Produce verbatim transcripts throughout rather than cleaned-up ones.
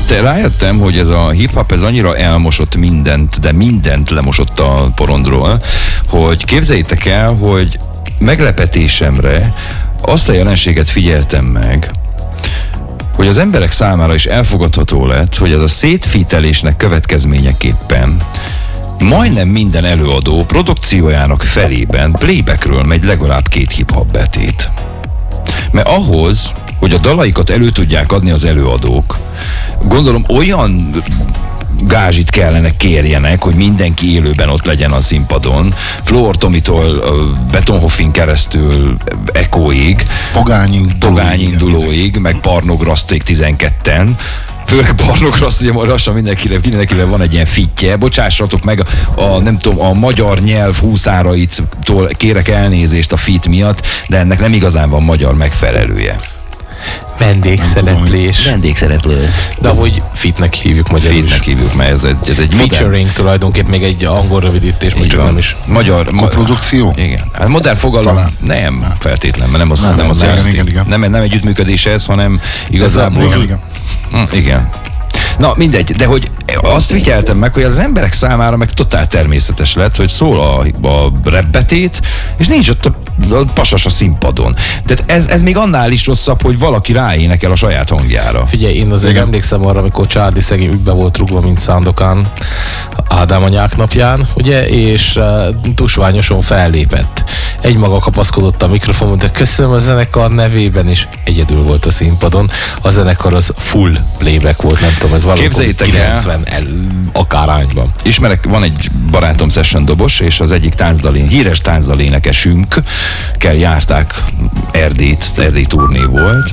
te rájöttem, hogy ez a hip-hop ez annyira elmosott mindent, de mindent lemosott a porondról, hogy képzeljétek el, hogy meglepetésemre azt a jelenséget figyeltem meg, hogy az emberek számára is elfogadható lett, hogy ez a szétfítelésnek következményeképpen majdnem minden előadó produkciójának felében playbackről megy legalább két hip-hop betét. Mert ahhoz, hogy a dalaikat elő tudják adni az előadók, gondolom olyan gázsit kellene kérjenek, hogy mindenki élőben ott legyen a színpadon. Flór Tomitól Betonhoffin keresztül Ekóig, Pogány indulóig, meg Parnograszték tizenketten. Főleg Parnograszt, ugye majd lassan mindenkivel, mindenkivel van egy ilyen fitje. Bocsássatok meg, a, a, nem tudom, a magyar nyelv húszáraitól kérek elnézést a fit miatt, de ennek nem igazán van magyar megfelelője. Vendégszereplés. Vendégszereplő. De amúgy fitnek hívjuk magyarul. Fitnek hívjuk, mert ez egy, ez egy featuring modern... tulajdonképp még egy angol rövidítés, még csak nem is. Magyar... Ma, produkció? Igen. Hát modern fogalom Talán. Nem, nem feltétlen, mert nem az, nem, nem, nem az nem, jelenti. igen, igen. Nem, nem együttműködés ez, hanem igazából... Igen, igen. Hm, igen. Na mindegy, de hogy azt figyeltem meg, hogy az emberek számára meg totál természetes lett, hogy szól a, a rebbetét, és nincs ott a, a pasas a színpadon. Tehát ez, ez még annál is rosszabb, hogy valaki ráénekel a saját hangjára. Figyelj, én azért igen. emlékszem arra, amikor Charlie szegény ügybe volt rúgva, mint Szándokán Ádám anyák napján, ugye, és uh, tusványosan fellépett. Egymaga kapaszkodott a mikrofonon, de köszönöm a zenekar nevében, és egyedül volt a színpadon. A zenekar az full playback volt, nem tudom, ez valami kilencven el, akárányban. Ismerek, van egy barátom session dobos, és az egyik táncdalén, híres táncdalénekesünk kell járták Erdélyt, Erdély turné volt.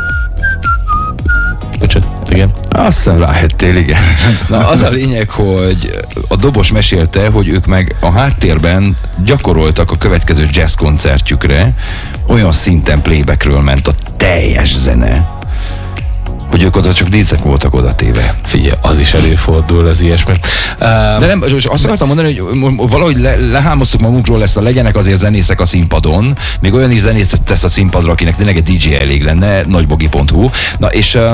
Bocsánat, igen. Azt hiszem rájöttél, igen. Na, az a lényeg, hogy a dobos mesélte, hogy ők meg a háttérben gyakoroltak a következő jazz koncertjükre, olyan szinten playbackről ment a teljes zene, hogy ők oda csak díszek voltak oda téve. Figyelj, az is előfordul, az ilyesmi. Um, De nem, és azt akartam mondani, hogy valahogy le, lehámoztuk magunkról ezt a legyenek azért zenészek a színpadon, még olyan is zenészet tesz a színpadra, akinek tényleg egy dé dzsé elég lenne, nagybogi pont hu. Na és uh,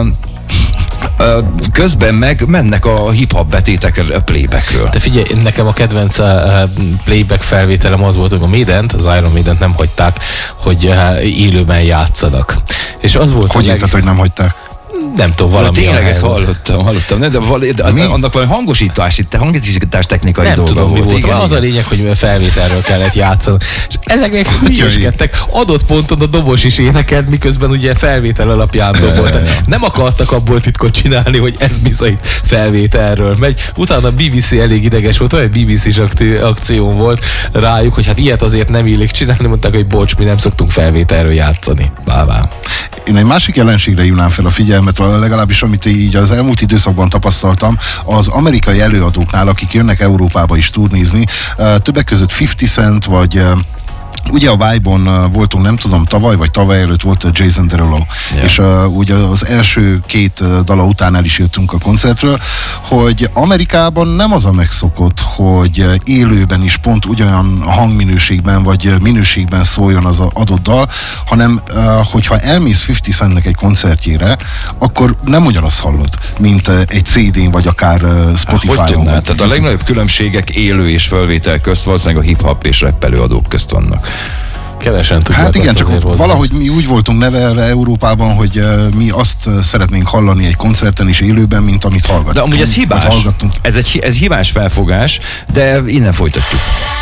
uh, közben meg mennek a hip-hop betétek a playbackről. De figyelj, nekem a kedvenc uh, playback felvételem az volt, hogy a Maident, az Iron Maident nem hagyták, hogy uh, élőben játszanak. És az volt, hogy érted, hogy nem hagyták? Nem tudom, valami. Tényleg ezt hallottam, hallottam. Ne, de, val, de annak valami hangosítás, itt hangosítás technikai nem dolga tudom, volt. Mi volt. Igen, az igen. a lényeg, hogy felvételről kellett játszani. És ezek még hülyöskedtek. Adott ponton a dobos is énekelt, miközben ugye felvétel alapján dobolt. Nem akartak abból titkot csinálni, hogy ez bizony felvételről megy. Utána a bé bé cé elég ideges volt, olyan bé bé cés akció volt rájuk, hogy hát ilyet azért nem illik csinálni, mondták, hogy bocs, mi nem szoktunk felvételről játszani. Bává. Én egy másik jelenségre hívnám fel a figyelmet, legalábbis amit így az elmúlt időszakban tapasztaltam, az amerikai előadóknál, akik jönnek Európába is turnézni, többek között fifty Cent, vagy ugye a Vibe-on voltunk, nem tudom, tavaly vagy tavaly előtt volt a Jason Derulo, yeah. és uh, ugye az első két uh, dala után el is jöttünk a koncertről, hogy Amerikában nem az a megszokott, hogy uh, élőben is pont ugyanolyan hangminőségben vagy uh, minőségben szóljon az adott dal, hanem uh, hogyha elmész fifty Centnek egy koncertjére, akkor nem ugyanazt hallod, mint uh, egy cé dén vagy akár uh, Spotify-on. Hát, tehát a legnagyobb különbségek élő és felvétel közt valószínűleg a hip-hop és rap előadók közt vannak. Kevesen tudják. Hát igen, csak valahogy mi úgy voltunk nevelve Európában, hogy uh, mi azt uh, szeretnénk hallani egy koncerten is élőben, mint amit hallgattunk. De amúgy ez hibás. Ez egy ez hibás felfogás, de innen folytatjuk.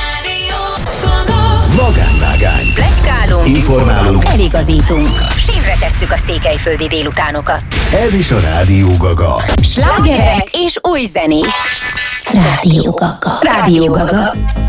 Magánvágány. Pletykálunk. Informálunk. Eligazítunk. Sínre tesszük a székelyföldi délutánokat. Ez is a Rádió Gaga. Slágerek és új zenék. Rádió Gaga. Rádió Gaga.